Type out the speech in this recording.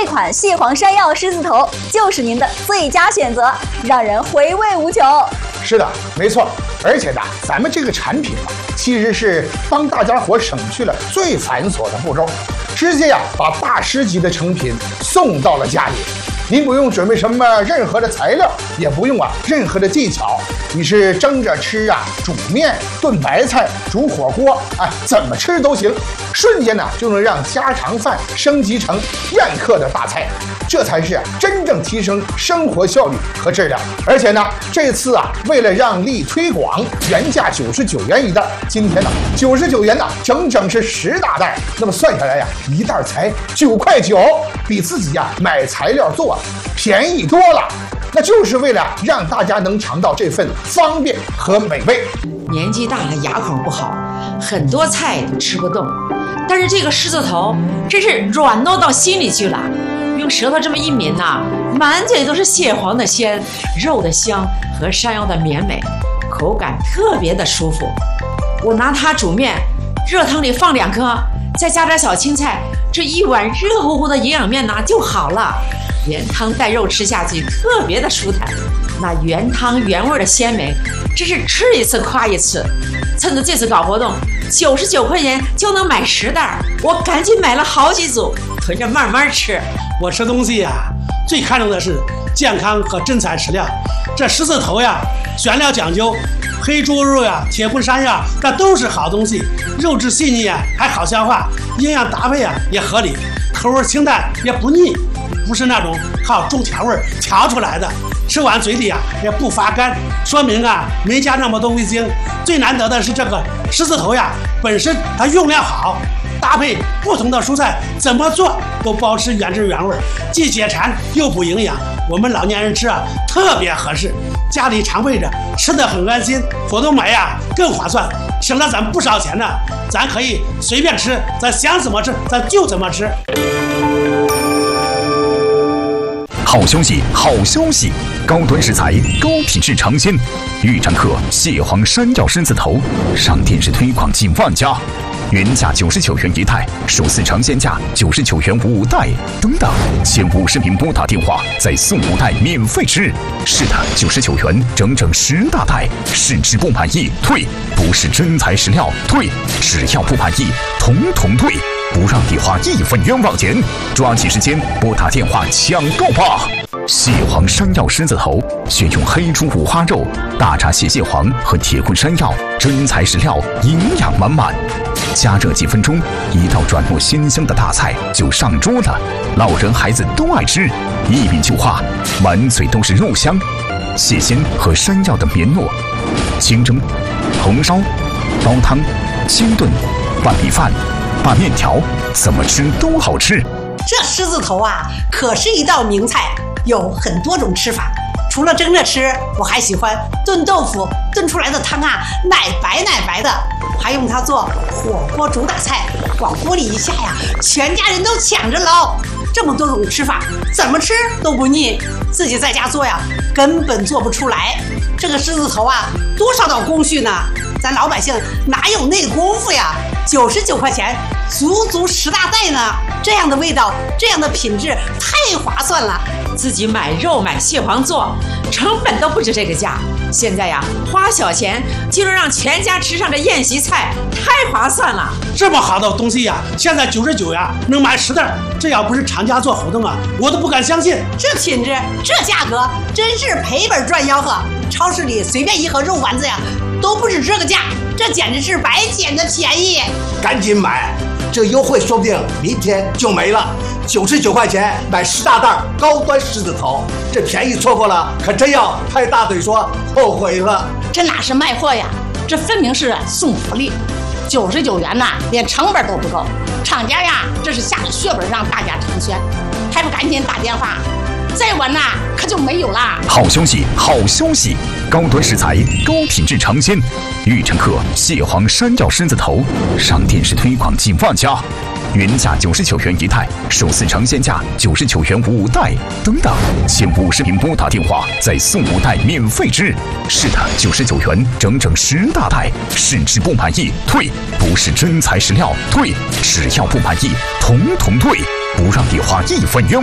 这款蟹黄山药狮子头就是您的最佳选择，让人回味无穷。 是的，没错。而且呢，咱们这个产品啊，其实是帮大家伙省去了最繁琐的步骤，直接把大师级的成品送到了家里。您不用准备什么任何的材料，也不用任何的技巧，你是蒸着吃煮面、炖白菜、煮火锅，怎么吃都行，瞬间就能让家常饭升级成宴客的大菜，这才是真正提升生活效率和质量。而且呢，这次为了让利推广，原价99元一袋，今天99元整整是10大袋，那么算下来一袋才9块9，比自己买材料做便宜多了。那就是为了让大家能尝到这份方便和美味。 年纪大了，牙口不好，很多菜都吃不动，但是这个狮子头真是软糯到心里去了。用舌头这么一抿满嘴都是蟹黄的鲜，肉的香和山药的绵美，口感特别的舒服。我拿它煮面，热汤里放2颗，再加点小青菜，这一碗热乎乎的营养面就好了。原汤带肉吃下去特别的舒坦，那原汤原味的鲜美，真是吃一次夸一次。趁着这次搞活动，99块钱就能买10袋，我赶紧买了好几组，囤着慢慢吃。 我吃东西最看重的是健康和真材实料。这狮子头选料讲究，黑猪肉铁棍山药，这都是好东西，肉质细腻还好消化，营养搭配也合理，口味清淡也不腻，不是那种靠重调味调出来的，吃完嘴里也不发干，说明没加那么多味精。最难得的是这个狮子头本身它用料好，搭配不同的蔬菜，怎么做都保持原汁原味，既解馋又补营养。我们老年人吃特别合适，家里常备着，吃得很安心。活动买更划算，省了咱不少钱呢。咱可以随便吃，咱想怎么吃咱就怎么吃。 好消息，好消息！高端食材，高品质尝鲜。玉成客蟹黄山药狮子头，上电视推广近万家，原价99元一袋，首次尝鲜价99元5袋，等等，前50名拨打电话再送5袋免费吃。是的，99元整整10大袋，试吃不满意退，不是真材实料退，只要不满意统统退。不让你花1分冤枉钱，抓紧时间拨打电话抢购吧！蟹黄山药狮子头选用黑猪五花肉、大闸蟹黄和铁棍山药，真材实料，营养满满。加热几分钟，一道软糯鲜香的大菜就上桌了，老人孩子都爱吃，一抿就化，满嘴都是肉香。蟹鲜和山药的绵糯，清蒸、红烧、煲汤、清炖、拌米饭、拌面条，怎么吃都好吃。 这狮子头可是一道名菜，有很多种吃法。除了蒸着吃，我还喜欢炖豆腐，炖出来的汤奶白奶白的，还用它做火锅主打菜，往锅里一下全家人都抢着捞。这么多种吃法，怎么吃都不腻，自己在家做根本做不出来。这个狮子头多少道工序呢？咱老百姓哪有那功夫？99块钱，足10大袋呢。这样的味道，这样的品质，太划算了。 自己买肉买蟹黄做，成本都不止这个价。现在花小钱就能让全家吃上这宴席菜，太划算了。 这么好的东西现在99能买10袋，这要不是厂家做活动我都不敢相信。 这品质，这价格，真是赔本赚吆喝。超市里随便一盒肉丸子都不止这个价，这简直是白捡的便宜。 赶紧买，这优惠说不定明天就没了。99块钱买10大袋高端狮子头，这便宜错过了，可真要拍大腿说后悔了。 这哪是卖货呀，这分明是送福利。99元连成本都不够，厂家这是下了血本让大家尝鲜，还不赶紧打电话，再晚可就没有啦。 好消息，好消息！高端食材，高品质尝鲜。玉成客蟹黄山药狮子头，上电视推广近万家，原价99元一袋，首次尝鲜价99元5袋，等等，前50名拨打电话再送5袋免费吃。是的，99元整整10大袋，试吃不满意退，不是真材实料退，只要不满意统统退，不让你花1分冤枉。